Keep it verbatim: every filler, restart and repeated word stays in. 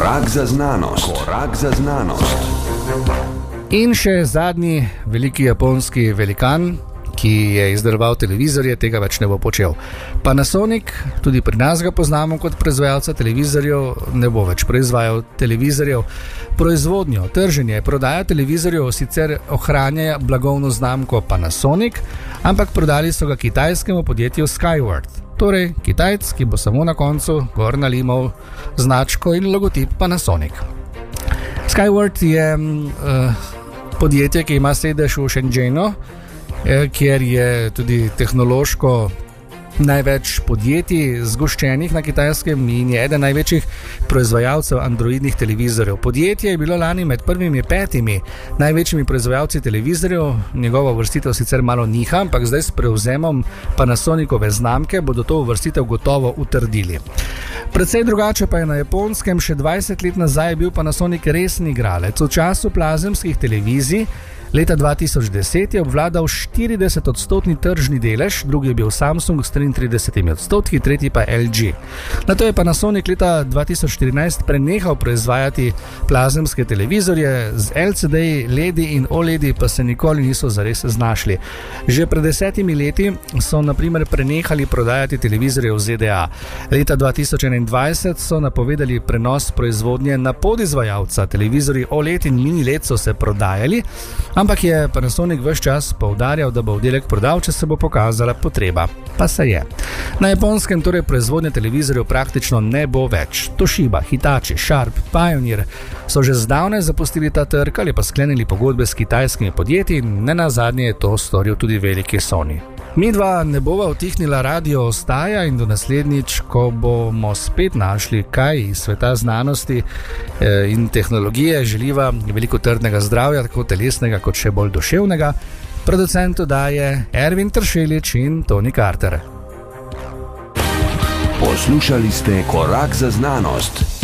Korak za znanost. Korak za znanost. In še zadnji veliki japonski velikan, ki je izdeloval televizorje, tega več ne bo počel. Panasonic, tudi pri nas ga poznamo kot proizvajalca televizorjev, ne bo več proizvajal televizorjev. Proizvodnjo, trženje, prodaja televizorjev sicer ohranja blagovno znamko Panasonic, ampak prodali so ga kitajskemu podjetju Skyward. Torej, Kitajc, ki bo samo na koncu gor nalimal značko in logotip Panasonic. Skyward je uh, podjetje, ki ima sedež v Shenzhenu, kjer je tudi tehnološko največ podjetij zgoščenih na Kitajskem in je eden največjih proizvajalcev androidnih televizorjev. Podjetje je bilo lani med prvimi petimi največjimi proizvajalci televizorjev, njegova uvrstitev sicer malo niha, ampak zdaj s prevzemom Panasonicove znamke bodo to uvrstitev gotovo utrdili. Predvsej drugače pa je na Japonskem. Še dvajset let nazaj je bil Panasonic resen igralec. V času plazemskih televizij leta dva tisoč deset je obvladal štirideset odstotni tržni delež, drugi je bil Samsung s triintrideset odstotki, tretji pa L G. Nato je Panasonic leta dva tisoč štirinajst prenehal proizvajati plazemske televizorje, z L C D-ji, L E D-i in O L E D-i pa se nikoli niso zares znašli. Že pred desetimi leti so na primer prenehali prodajati televizorje v Z D A. Leta dva tisoč enaindvajset so napovedali prenos proizvodnje na podizvajalca. Televizorji O L E D in Mini L E D so se prodajali, ampak je Panasonic ves čas poudarjal, da bo oddelek prodal, če se bo pokazala potreba. Pa se je. Na Japonskem torej proizvodnje televizorjev praktično ne bo več. Toshiba, Hitachi, Sharp, Pioneer so že zdavnaj zapustili ta trg ali pa sklenili pogodbe s kitajskimi podjetji in nenazadnje je to storil tudi veliki Sony. Mi dva ne bova utihnila, radio ostaja in do naslednjič, ko bomo spet našli kaj iz sveta znanosti in tehnologije, želiva veliko trdnega zdravja, tako telesnega kot še bolj duševnega. Producent oddaje Ervin Tršelič in Toni Carter. Poslušali ste Korak za znanost.